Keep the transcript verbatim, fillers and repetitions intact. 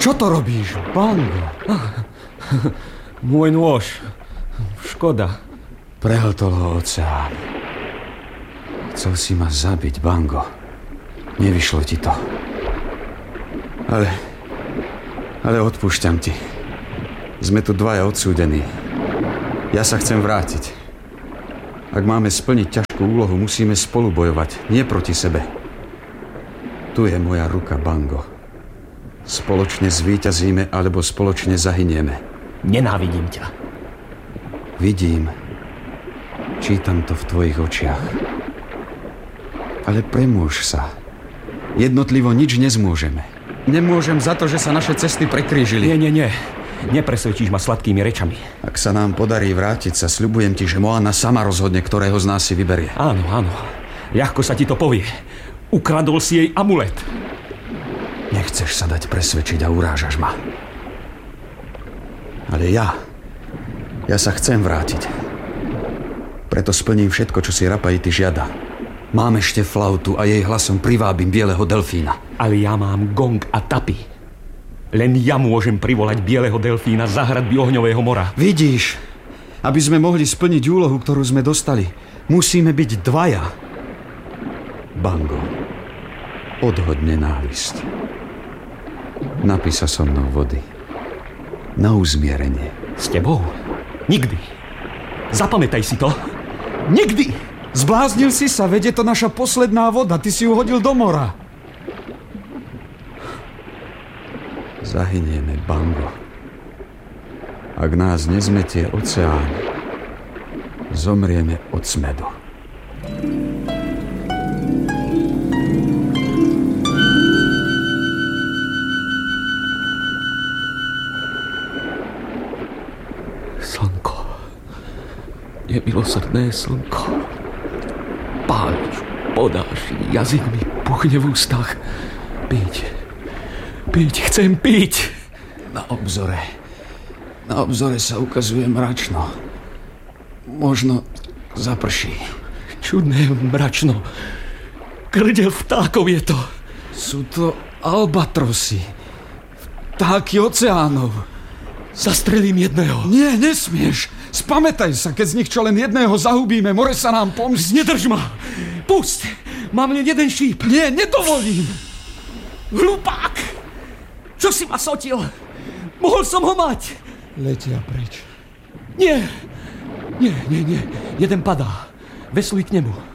Čo to robíš, Bango? Môj nôž. Škoda. Prehltol ho oceán. Chcel si ma zabiť, Bango. Nevyšlo ti to. Ale... Ale odpúšťam ti. Sme tu dvaja odsúdení. Ja sa chcem vrátiť. Ak máme splniť ťažkú úlohu, musíme spolu bojovať, nie proti sebe. Tu je moja ruka, Bango. Spoločne zvíťazíme, alebo spoločne zahynieme. Nenávidím ťa. Vidím. Čítam to v tvojich očiach. Ale premôž sa. Jednotlivo nič nezmôžeme. Nemôžem za to, že sa naše cesty prekrížili. Nie, nie, nie. Nepresvedčíš ma sladkými rečami. Ak sa nám podarí vrátiť sa, sľubujem ti, že Moana sama rozhodne, ktorého z nás si vyberie. Áno, áno. Ľahko sa ti to povie. Ukradol si jej amulet. Nechceš sa dať presvedčiť a urážaš ma. Ale ja... Ja sa chcem vrátiť. Preto splním všetko, čo si Rapaity žiada. Mám ešte flautu a jej hlasom privábim bieleho delfína. Ale ja mám gong a tapy. Len ja môžem privolať bieleho delfína z záhradby ohňového mora. Vidíš, aby sme mohli splniť úlohu, ktorú sme dostali, musíme byť dvaja. Bango, odhoď nenávisť. Napí sa so mnou vody. Na uzmierenie. S tebou? Nikdy. Zapamätaj si to. Nikdy! Zbláznil si sa, veď je to naša posledná voda. Ty si ju hodil do mora. Zahynieme, Bango. Ak nás nezmetie oceán, zomrieme od smedu. Slnko. Nemilosrdné slnko. Páliš, podáš, jazyk mi puchne v ústach. Piť. Piť, chcem piť. Na obzore. Na obzore sa ukazuje mračno. Možno zaprší. Čudné mračno. Krdel vtákov je to. Sú to albatrosy. Vtáky oceánov. Zastrelím jedného. Nie, nesmieš. Spamätaj sa, keď z nich čo len jedného zahubíme, more sa nám pomstí. Nedrž ma. Pusť. Mám len jeden šíp. Nie, nedovolím. Hlupák. Čo si ma sotil? Mohol som ho mať. Letia preč. Nie. Nie, nie, nie. Jeden padá. Vesluj k nemu.